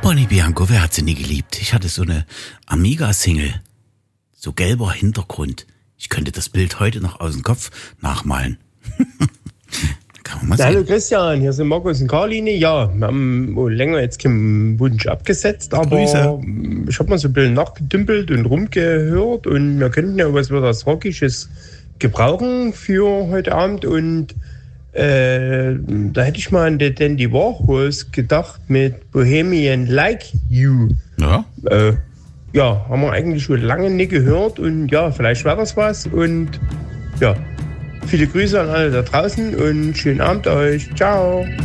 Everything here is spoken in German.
Bonnie Bianco, wer hat sie nie geliebt? Ich hatte so eine Amiga-Single. So gelber Hintergrund. Ich könnte das Bild heute noch aus dem Kopf nachmalen. Kann man mal sehen. Hallo Christian, hier sind Markus und Karline. Ja, wir haben länger jetzt keinen Wunsch abgesetzt, aber Grüße. ich habe mal so ein bisschen nachgedümpelt und rumgehört und wir könnten ja was das Rockisches gebrauchen für heute Abend und da hätte ich mal an den Dandy Warhols gedacht mit Bohemian Like You. Ja. Ja, haben wir eigentlich schon lange nicht gehört und ja, vielleicht war das was und ja, viele Grüße an alle da draußen und schönen Abend euch. Ciao.